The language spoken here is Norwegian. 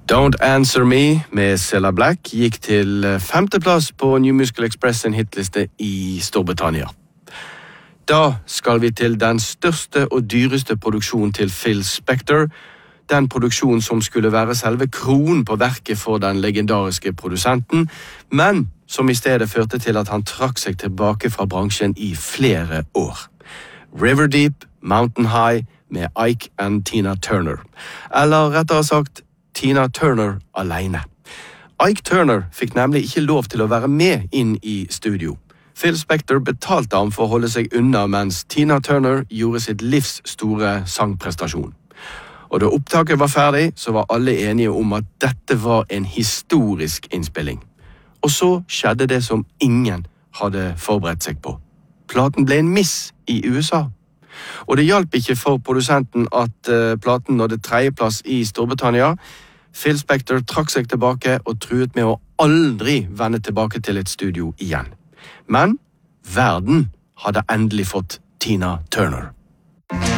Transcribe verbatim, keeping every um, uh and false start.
Don't Answer Me med Cilla Black gikk til femteplass på New Musical Express sin hitliste i Storbritannia. Da skal vi til den største og dyreste produksjonen til Phil Spector, den produksjonen som skulle være selve kronen på verket for den legendariske produsenten, men som i stedet førte til at han trakk seg tilbake fra bransjen i flere år. River Deep, Mountain High med Ike and Tina Turner. Eller rettere sagt, Tina Turner alene. Ike Turner fikk nemlig ikke lov til å være med inn i studio. Phil Spector betalte ham for å holde seg unna mens Tina Turner gjorde sitt livs store sangprestasjon. Og da opptaket var ferdig, så var alle enige om at dette var en historisk innspilling. Og så skjedde det som ingen hadde forberedt seg på. Platen ble en miss i U S A. Og det hjalp ikke for produsenten at uh, platen nådde tredjeplass i Storbritannia. Phil Spector trakk seg tilbake og truet med å aldri vende tilbake til et studio igjen. Men verden hadde endelig fått Tina Turner.